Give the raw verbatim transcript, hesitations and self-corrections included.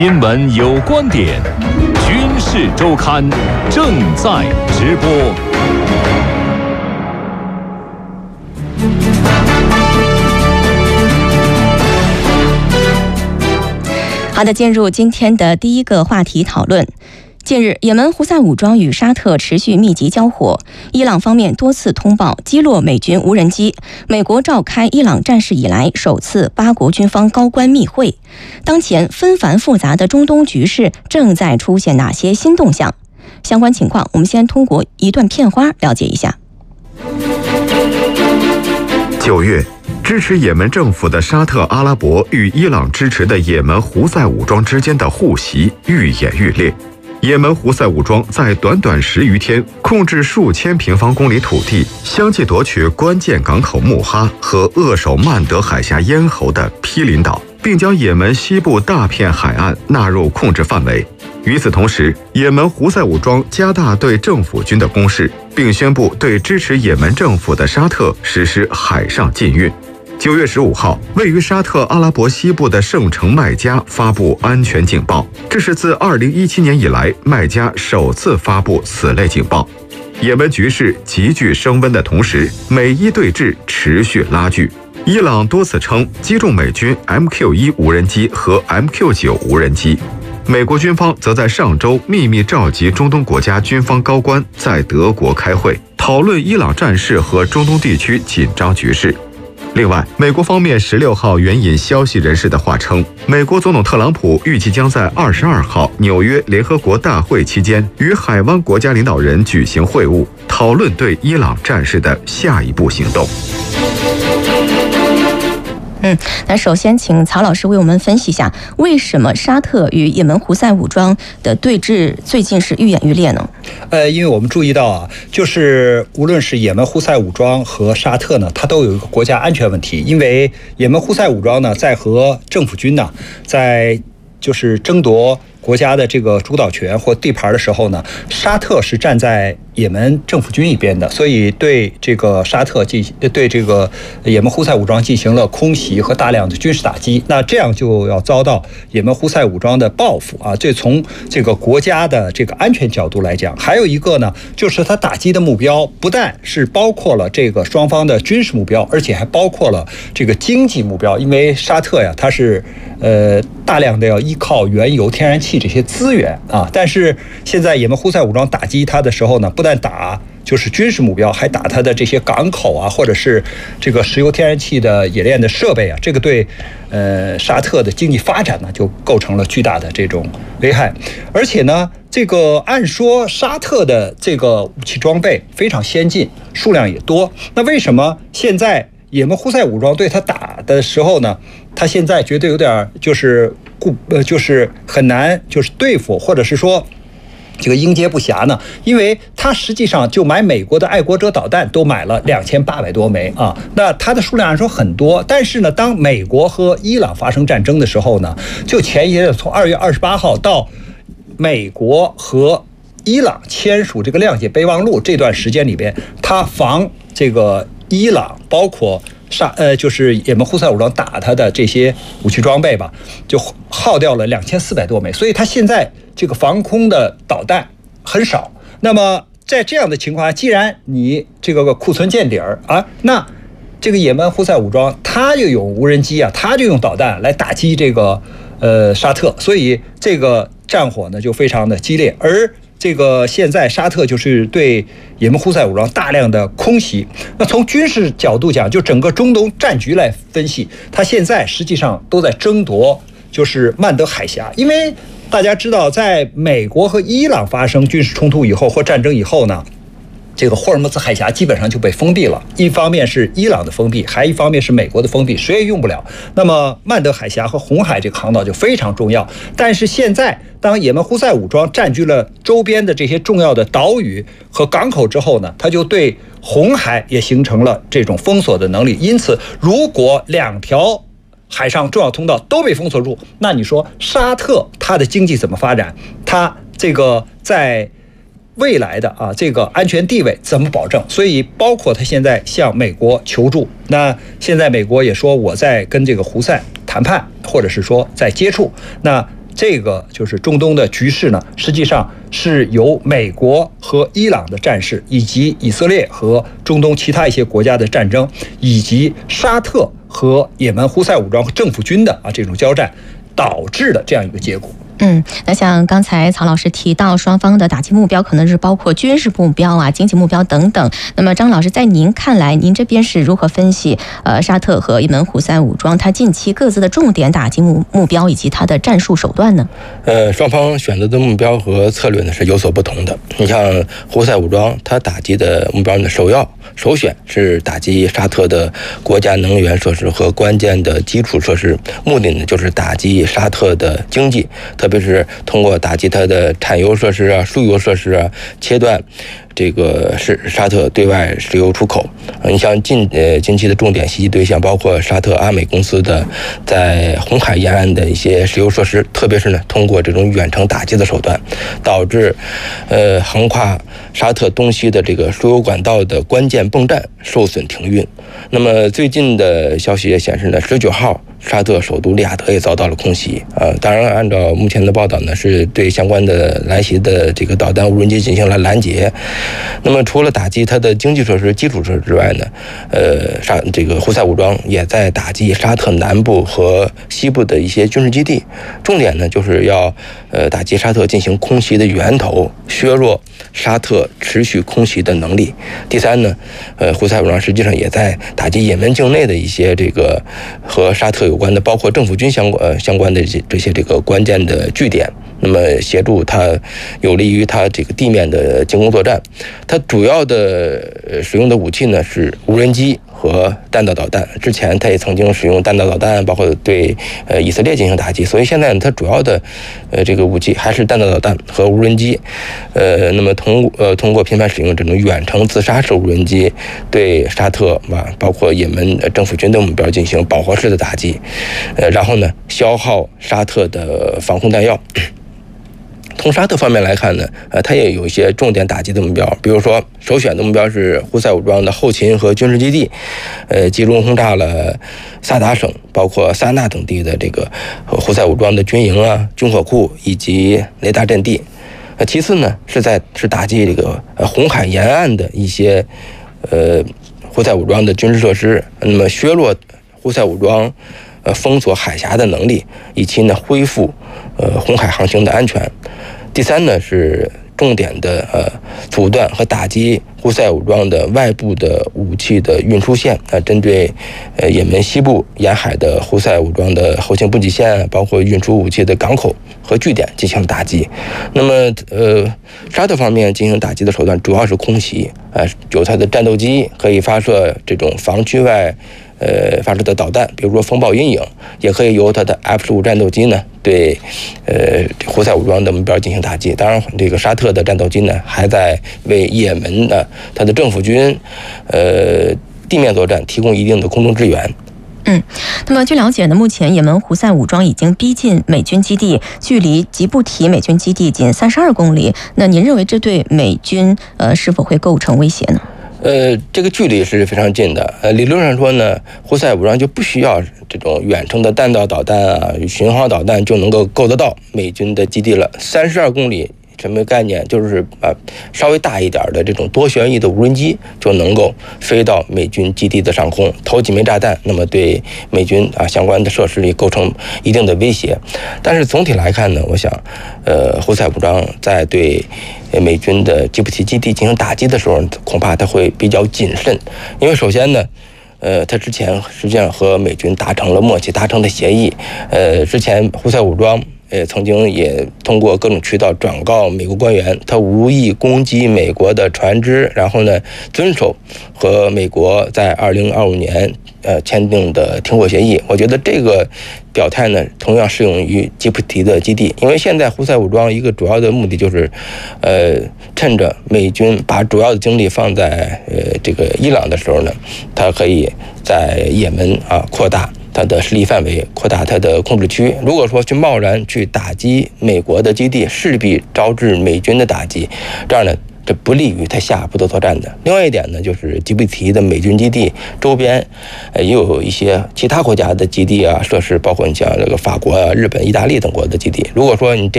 新闻有观点，军事周刊正在直播。 好的，进入今天的第一个话题讨论。近日，也门胡塞武装与沙特持续密集交火，伊朗方面多次通报击落美军无人机。美国召开伊朗战事以来首次八国军方高官密会。当前纷繁复杂的中东局势正在出现哪些新动向？相关情况，我们先通过一段片花了解一下。 九月，支持也门政府的沙特阿拉伯与伊朗支持的也门胡塞武装之间的互袭愈演愈烈。也门胡塞武装在短短十余天控制数千平方公里土地，相继夺取关键港口穆哈和扼守曼德海峡咽喉的毗邻岛，并将也门西部大片海岸纳入控制范围。与此同时，也门胡塞武装加大对政府军的攻势，并宣布对支持也门政府的沙特实施海上禁运。九月十五号，位于沙特阿拉伯西部的圣城麦加发布安全警报，这是自二零一七年以来麦加首次发布此类警报。也门局势急剧升温的同时，美伊对峙持续拉锯。伊朗多次称击中美军 M Q 一 无人机和 M Q 九 无人机。美国军方则在上周秘密召集中东国家军方高官在德国开会，讨论伊朗战事和中东地区紧张局势。另外，美国方面十六号援引消息人士的话称，美国总统特朗普预计将在二十二号纽约联合国大会期间与海湾国家领导人举行会晤，讨论对伊朗战事的下一步行动。 嗯，那首先请曹老师为我们分析一下，为什么沙特与也门胡塞武装的对峙最近是愈演愈烈呢？ 呃，因为我们注意到啊，就是无论是也门胡塞武装和沙特呢，它都有一个国家安全问题。因为也门胡塞武装呢，在和政府军呢，在就是争夺国家的这个主导权或地盘的时候呢，沙特是站在也门政府军一边的，所以对这个沙特进行对这个也门胡塞武装进行了空袭和大量的军事打击。那这样就要遭到也门胡塞武装的报复啊！这从这个国家的这个安全角度来讲，还有一个呢，就是它打击的目标不但是包括了这个双方的军事目标，而且还包括了这个经济目标。因为沙特呀，它是呃大量的要依靠原油、天然气这些资源啊，但是现在也门胡塞武装打击它的时候呢，不但打就是军事目标，还打它的这些港口啊，或者是这个石油天然气的冶炼的设备啊，这个对呃沙特的经济发展呢就构成了巨大的这种危害。而且呢，这个按说沙特的这个武器装备非常先进，数量也多，那为什么现在也门胡塞武装对他打的时候呢，他现在觉得有点就是顾呃就是很难就是对付，或者是说这个应接不暇呢？因为他实际上就买美国的爱国者导弹都买了两千八百多枚啊，那它的数量按说很多，但是呢，当美国和伊朗发生战争的时候呢，就前一天从二月二十八号到美国和伊朗签署这个谅解备忘录这段时间里边，他防这个伊朗包括沙呃就是也门胡塞武装打他的这些武器装备吧，就耗掉了两千四百多枚，所以他现在这个防空的导弹很少。那么在这样的情况下，既然你这个库存见底儿啊，那这个也门胡塞武装他就用无人机啊，他就用导弹来打击这个呃沙特，所以这个战火呢就非常的激烈。而这个现在沙特就是对也门胡塞武装大量的空袭。那从军事角度讲，就整个中东战局来分析，它现在实际上都在争夺就是曼德海峡。因为大家知道，在美国和伊朗发生军事冲突以后或战争以后呢，这个霍尔木兹海峡基本上就被封闭了，一方面是伊朗的封闭，还一方面是美国的封闭，谁也用不了。那么曼德海峡和红海这个航道就非常重要。但是现在当也门胡塞武装占据了周边的这些重要的岛屿和港口之后呢，它就对红海也形成了这种封锁的能力。因此如果两条海上重要通道都被封锁住，那你说沙特它的经济怎么发展？它这个在未来的啊这个安全地位怎么保证？所以包括他现在向美国求助，那现在美国也说我在跟这个胡塞谈判，或者是说在接触，那这个就是中东的局势呢，实际上是由美国和伊朗的战事，以及以色列和中东其他一些国家的战争，以及沙特和也门胡塞武装和政府军的啊这种交战导致的这样一个结果。 嗯，那像刚才曹老师提到，双方的打击目标可能是包括军事目标啊、经济目标等等。那么张老师，在您看来，您这边是如何分析呃沙特和也门胡塞武装它近期各自的重点打击目目标以及它的战术手段呢？ 呃，双方选择的目标和策略呢是有所不同的。你像胡塞武装，它打击的目标呢，首要首选是打击沙特的国家能源设施和关键的基础设施，目的呢就是打击沙特的经济，特别是通过打击它的产油设施啊、输油设施啊，切断这个是沙特对外石油出口。你像近呃近期的重点袭击对象包括沙特阿美公司的在红海沿岸的一些石油设施，特别是呢通过这种远程打击的手段，导致呃横跨沙特东西的这个输油管道的关键泵站受损停运。那么最近的消息也显示呢，十九号沙特首都利雅得也遭到了空袭。呃，当然按照目前的报道呢，是对相关的来袭的这个导弹无人机进行了拦截。那么除了打击它的经济设施、基础设施之外呢，呃，沙这个胡塞武装也在打击沙特南部和西部的一些军事基地，重点呢就是要呃打击沙特进行空袭的源头，削弱沙特持续空袭的能力。第三呢，呃，胡塞武装实际上也在打击也门境内的一些这个和沙特有关的，包括政府军相关呃相关的这些这些这个关键的据点，那么协助它，有利于它这个地面的进攻作战。它主要的使用的武器呢是无人机和弹道导弹。之前它也曾经使用弹道导弹，包括对呃以色列进行打击，所以现在呢，它主要的呃这个武器还是弹道导弹和无人机。呃，那么通呃通过频繁使用这种远程自杀式无人机，对沙特啊，包括也门政府军的目标进行饱和式的打击，呃，然后呢，消耗沙特的防空弹药。从沙特方面来看呢，呃，它也有一些重点打击的目标，比如说首选的目标是胡塞武装的后勤和军事基地，呃，集中轰炸了萨达省，包括萨那等地的这个胡塞武装的军营啊、军火库以及雷达阵地。呃，其次呢，是在是打击这个呃红海沿岸的一些呃胡塞武装的军事设施，那么削弱胡塞武装呃封锁海峡的能力，以期呢恢复呃红海航行的安全。第三呢是重点的呃阻断和打击胡塞武装的外部的武器的运输线啊、呃，针对呃也门西部沿海的胡塞武装的后勤补给线，包括运输武器的港口和据点进行了打击。那么呃沙特方面进行打击的手段主要是空袭啊、呃，有它的战斗机可以发射这种防区外呃发射的导弹，比如说风暴阴影，也可以由它的 F 十五战斗机呢对呃胡塞武装的目标进行打击。当然，这个沙特的战斗机呢还在为也门的它的政府军呃地面作战提供一定的空中支援。 嗯，那么据了解呢，目前也门胡塞武装已经逼近美军基地，距离吉布提美军基地仅三十二公里。那您认为这对美军呃是否会构成威胁呢？ 呃，这个距离是非常近的。呃，理论上说呢，胡塞武装就不需要这种远程的弹道导弹啊、巡航导弹就能够够得到美军的基地了。三十二公里什么概念？就是啊，稍微大一点的这种多旋翼的无人机就能够飞到美军基地的上空，投几枚炸弹，那么对美军啊相关的设施里构成一定的威胁。但是总体来看呢，我想，呃，胡塞武装在对美军的吉布提基地进行打击的时候，恐怕他会比较谨慎，因为首先呢，呃，他之前实际上和美军达成了默契，达成了协议。呃，之前胡塞武装呃曾经也通过各种渠道转告美国官员，他无意攻击美国的船只，然后呢，遵守和美国在二零二五年呃签订的停火协议。我觉得这个表态呢，同样适用于吉布提的基地，因为现在胡塞武装一个主要的目的就是，呃，趁着美军把主要的精力放在呃这个伊朗的时候呢，他可以在也门啊扩大它的势力范围，扩大它的控制区。如果说去贸然去打击美国的基地，势必招致美军的打击，这样呢， 这不利于他下不得作战的。另外一点呢，就是吉布提的美军基地周边，呃，也有一些其他国家的基地啊、设施，包括你像这个法国啊、日本、意大利等国的基地。如果说你这